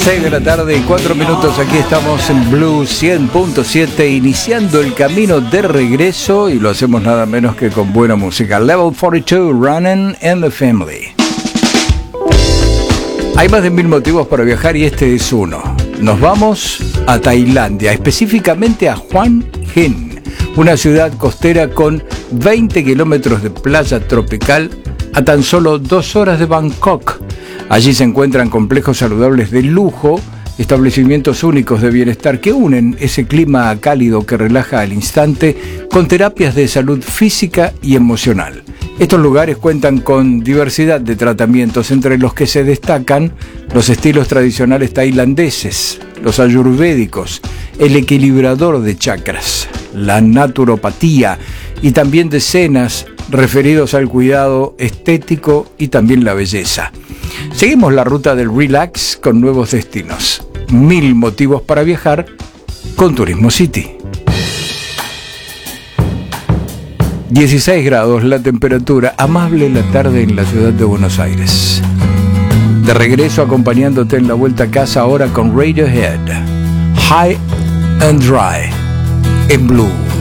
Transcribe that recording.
6 de la tarde y 4 minutos, aquí estamos en Blue 100.7, iniciando el camino de regreso, y lo hacemos nada menos que con buena música. Level 42, Running in the Family. Hay más de 1000 motivos para viajar y este es uno. Nos vamos a Tailandia, específicamente a Hua Hin, una ciudad costera con 20 kilómetros de playa tropical a tan solo 2 horas de Bangkok. Allí se encuentran complejos saludables de lujo, establecimientos únicos de bienestar que unen ese clima cálido que relaja al instante con terapias de salud física y emocional. Estos lugares cuentan con diversidad de tratamientos, entre los que se destacan los estilos tradicionales tailandeses, los ayurvédicos, el equilibrador de chakras, la naturopatía y también decenas referidos al cuidado estético y también la belleza. Seguimos la ruta del relax con nuevos destinos. 1000 motivos para viajar con Turismo City. 16 grados la temperatura, amable la tarde en la ciudad de Buenos Aires. De regreso acompañándote en la vuelta a casa ahora con Radiohead, High and Dry, en Blue.